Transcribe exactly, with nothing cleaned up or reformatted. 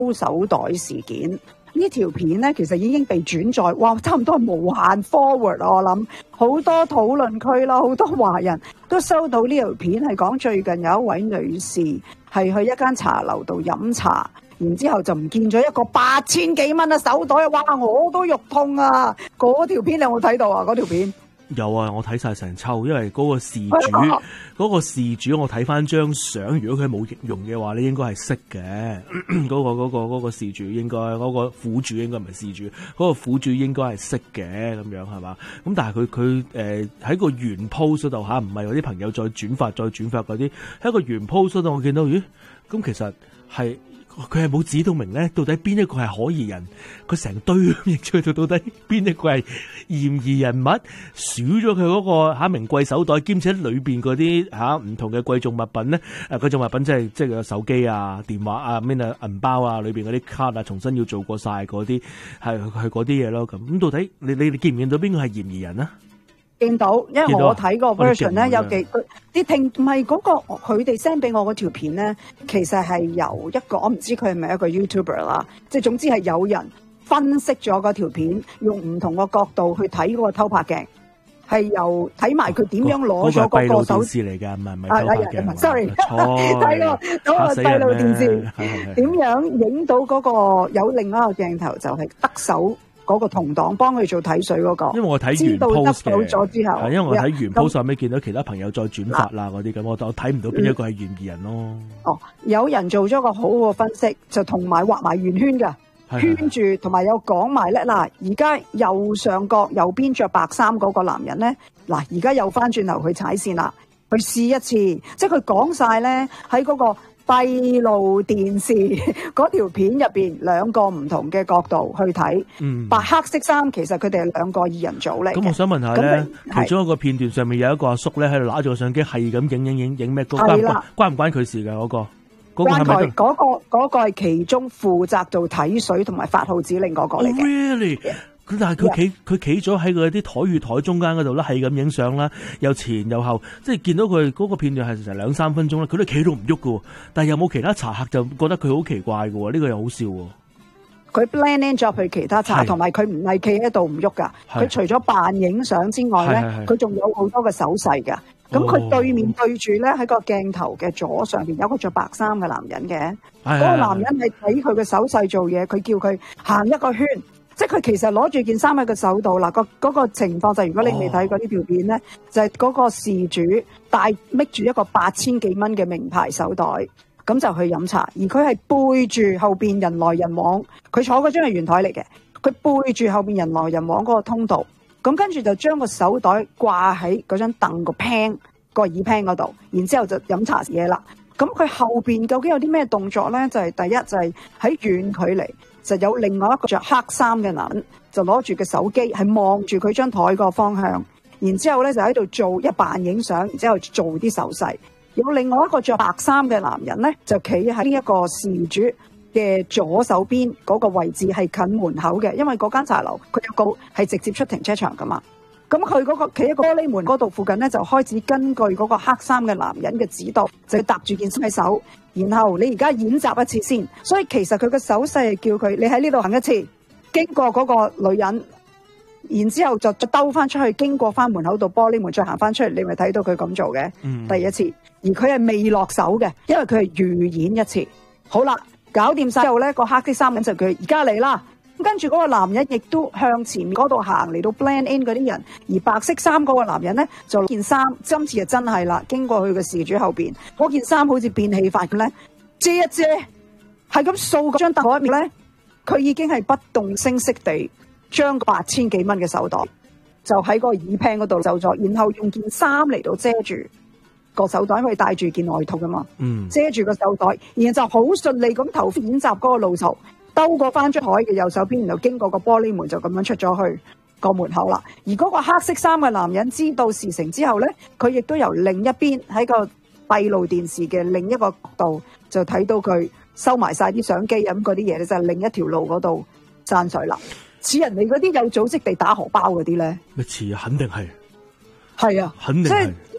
手袋事件。呢條片咧其實已經被轉載，哇，差唔多係無限 forward 啊！我諗好多討論區啦，好多華人都收到呢條片，係講最近有一位女士係去一間茶樓度飲茶，然之後就唔見咗一個八千幾蚊嘅手袋，哇！我都肉痛啊！嗰條片你有冇睇到啊？嗰條片？ 有啊，我睇晒成抽，因為嗰個事主，嗰個事主我睇翻張相，如果佢冇形容嘅話咧，應該係識嘅。嗰、嗰個嗰、嗰個嗰、嗰個事主應該，嗰、嗰個苦主應該唔係事主，嗰、嗰個苦主應該係識嘅，咁樣係嘛？咁但係佢佢誒喺個原 post 度吓，唔係有啲朋友再轉發再轉發嗰啲，喺個原 post 度我見到，咦？咁其實係。佢係冇指到明咧，到底邊一個係可疑人？佢成堆咁影出嚟，到底邊一個係嫌疑人物？數咗佢嗰個吓名貴手袋，兼且裏邊嗰啲吓唔同嘅貴重物品咧，誒貴重物品即係即係個手機啊、電話啊、咩啊銀包啊，裏邊嗰啲卡啊，重新要做過晒嗰啲，係係嗰啲嘢咯。咁咁到底你你你見唔見到邊個係嫌疑人啊？ 見到，因為我睇個 version 咧有幾啲聽，唔係嗰個佢哋 send 俾我嗰條片咧，其實係由一個我唔知佢係咪一個 YouTuber 啦，即係總之係有人分析咗嗰條片，用唔同個角度去睇嗰個偷拍鏡，係由睇埋佢點樣攞咗嗰個手視嚟㗎，唔係唔係偷拍鏡。 sorry，睇個嗰個閉路電視點樣影到嗰個有另外一個鏡頭，就係得手。嗰、那個同黨幫佢做睇水嗰、那個， 因為我睇原 post 嘅， 咗之後， 因為我睇原 post 上尾見到其他朋友再轉發啦嗰啲咁，我我睇唔到邊一個係嫌疑人咯、嗯。 哦，有人做咗個好好嘅分析，就同埋畫埋圓圈嘅，圈住同埋有講埋咧。嗱，而家右上角右邊着白衫嗰個男人咧，嗱，而家又翻轉頭去踩線啦，去試一次，即係佢講晒咧喺嗰個。閉路電視嗰條片入邊兩個唔同嘅角度去睇，嗯，白黑色衫其實佢哋係兩個二人組嚟。咁我想問下咧，其中一個片段上面有一個阿叔咧喺度拿住個相機，係咁影影影影咩？關唔關關唔關佢事㗎？嗰、嗰個嗰、嗰個係咪？嗰、嗰個嗰、嗰個係其中負責做睇水同埋發號指令嗰個嚟嘅。Oh, really? Yeah. 但係佢企佢企咗喺佢啲台與台中間嗰度啦，係咁影相啦，又前又後，即係見到佢嗰個片段係成兩三分鐘啦，佢都企到唔喐㗎，但係有冇其他茶客就覺得佢好奇怪㗎？呢、呢個又好笑喎。佢 blend in 咗去其他茶，同埋佢唔係企喺度唔喐噶。佢除咗扮影相之外咧，佢仲有好多嘅手勢噶。咁佢對面對住咧喺個鏡頭嘅左上邊有個着白衫嘅男人嘅，嗰、嗰個男人係睇佢嘅手勢做嘢，佢叫佢行一個圈。即係佢其實攞住件衫喺個手度嗱，個嗰個情況就係如果你未睇過呢條片咧、哦，就係、是、嗰個事主帶拎住一個八千幾蚊嘅名牌手袋，咁就去飲茶，而佢係背住後邊人來人往，佢坐嗰張係圓台嚟嘅，佢背住後邊人來人往嗰個通道，咁跟住就將個手袋掛喺嗰張凳個 pan 個耳 pan 嗰度，然之後就飲茶嘢啦。咁佢後邊究竟有啲咩動作咧？就係、是、第一就係喺遠距離。就有另外一個着黑衫嘅男人，就攞住個手機，係望住佢張台個方向，然之後咧就喺度做一扮影相，然之後做啲手勢。有另外一個着白衫嘅男人咧，就企喺呢一個事主嘅左手邊嗰個位置，係近門口嘅，因為嗰間茶樓佢有個係直接出停車場噶嘛。咁佢嗰個企喺個玻璃門嗰度附近咧，就開始根據嗰個黑衫嘅男人嘅指導，就搭住件衫喺手，然後你而家演習一次先。所以其實佢嘅手勢係叫佢你喺呢度行一次，經過嗰個女人，然之後就兜翻出去，經過翻門口度玻璃門再行翻出嚟，你咪睇到佢咁做嘅、嗯。第一次，而佢係未落手嘅，因為佢係預演一次。好啦，搞掂晒之後咧，個黑色衫人就叫佢而家嚟啦。跟住嗰個男人亦都向前面嗰度行嚟到 blend in 嗰啲人，而白色衫嗰個男人咧就件衫，今次就真係啦，經過佢嘅事主後邊，嗰件衫好似變戲法咁咧，遮一遮，係咁掃嗰張凳嗰一面咧，佢已經係不動聲色地將八千幾蚊嘅手袋就喺個耳 pan 嗰度走咗，然後用件衫嚟到遮住個手袋，因為戴住件外套噶嘛，嗯，遮住個手袋，然後就好順利咁投演習嗰個路途。兜過翻張台嘅右手邊，然後經過個玻璃門就咁樣出咗去個門口啦。而嗰個黑色衫嘅男人知道事成之後咧，佢亦都由另一邊喺個閉路電視嘅另一個角度就睇到佢收埋晒啲相機咁嗰啲嘢咧，就係另一條路嗰度散水啦。似人哋嗰啲有組織地打荷包嗰啲咧， 咩似啊？肯定係， 係啊， 肯定係。